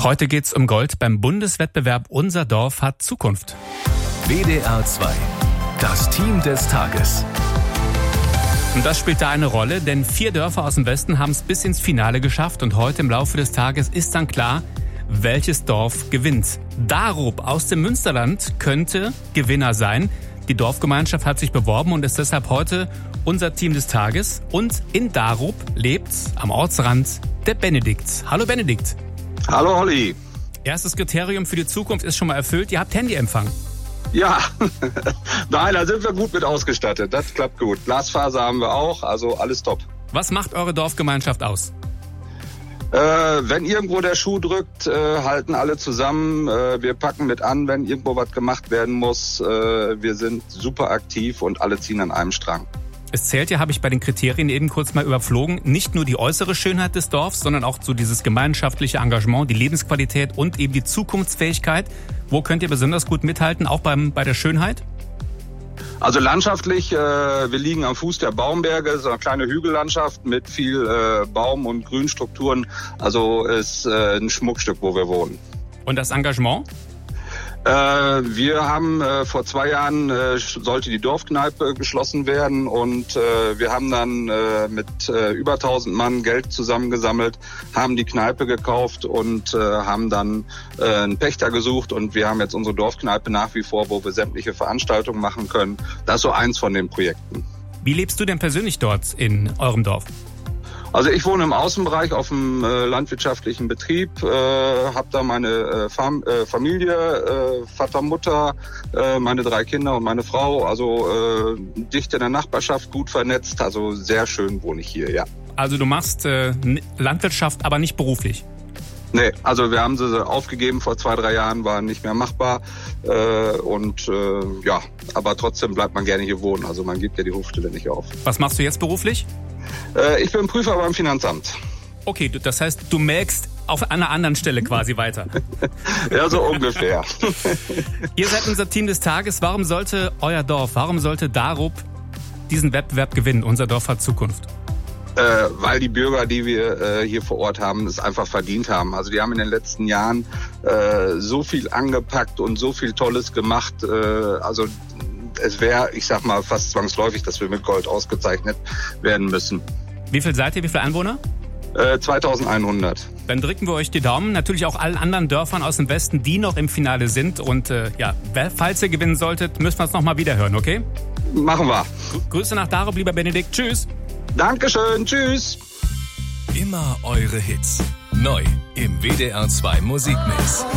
Heute geht's um Gold beim Bundeswettbewerb Unser Dorf hat Zukunft. WDR 2, das Team des Tages. Und das spielt da eine Rolle, denn 4 Dörfer aus dem Westen haben es bis ins Finale geschafft und heute im Laufe des Tages ist dann klar, welches Dorf gewinnt. Darup aus dem Münsterland könnte Gewinner sein. Die Dorfgemeinschaft hat sich beworben und ist deshalb heute unser Team des Tages. Und in Darup lebt am Ortsrand der Benedikt. Hallo Benedikt. Hallo Holly. Erstes Kriterium für die Zukunft ist schon mal erfüllt. Ihr habt Handyempfang. Ja, nein, da sind wir gut mit ausgestattet. Das klappt gut. Glasfaser haben wir auch, also alles top. Was macht eure Dorfgemeinschaft aus? Wenn irgendwo der Schuh drückt, halten alle zusammen. Wir packen mit an, wenn irgendwo was gemacht werden muss. Wir sind super aktiv und alle ziehen an einem Strang. Es zählt ja, habe ich bei den Kriterien eben kurz mal überflogen, nicht nur die äußere Schönheit des Dorfs, sondern auch so dieses gemeinschaftliche Engagement, die Lebensqualität und eben die Zukunftsfähigkeit. Wo könnt ihr besonders gut mithalten, auch bei der Schönheit? Also landschaftlich, wir liegen am Fuß der Baumberge, so eine kleine Hügellandschaft mit viel Baum- und Grünstrukturen. Also ist ein Schmuckstück, wo wir wohnen. Und das Engagement? Wir haben vor 2 Jahren sollte die Dorfkneipe geschlossen werden und wir haben dann mit über 1000 Mann Geld zusammengesammelt, haben die Kneipe gekauft und haben dann einen Pächter gesucht und wir haben jetzt unsere Dorfkneipe nach wie vor, wo wir sämtliche Veranstaltungen machen können. Das ist so eins von den Projekten. Wie lebst du denn persönlich dort in eurem Dorf? Also ich wohne im Außenbereich auf einem landwirtschaftlichen Betrieb, habe da meine Familie, Vater, Mutter, meine 3 Kinder und meine Frau, also dicht in der Nachbarschaft, gut vernetzt, also sehr schön wohne ich hier, ja. Also du machst Landwirtschaft, aber nicht beruflich? Nee, also wir haben sie aufgegeben vor 2, 3 Jahren, war nicht mehr machbar ja, aber trotzdem bleibt man gerne hier wohnen, also man gibt ja die Hofstelle nicht auf. Was machst du jetzt beruflich? Ich bin Prüfer beim Finanzamt. Okay, das heißt, du melkst auf einer anderen Stelle quasi weiter. Ja, so ungefähr. Ihr seid unser Team des Tages. Warum sollte euer Dorf, warum sollte Darup diesen Wettbewerb gewinnen? Unser Dorf hat Zukunft. Weil die Bürger, die wir hier vor Ort haben, es einfach verdient haben. Also die haben in den letzten Jahren so viel angepackt und so viel Tolles gemacht. Also es wäre, ich sag mal, fast zwangsläufig, dass wir mit Gold ausgezeichnet werden müssen. Wie viel seid ihr? Wie viele Einwohner? 2100. Dann drücken wir euch die Daumen. Natürlich auch allen anderen Dörfern aus dem Westen, die noch im Finale sind. Und ja, falls ihr gewinnen solltet, müssen wir es nochmal wieder hören, okay? Machen wir. Grüße nach Darup, lieber Benedikt. Tschüss. Dankeschön. Tschüss. Immer eure Hits. Neu im WDR 2 Musikmix.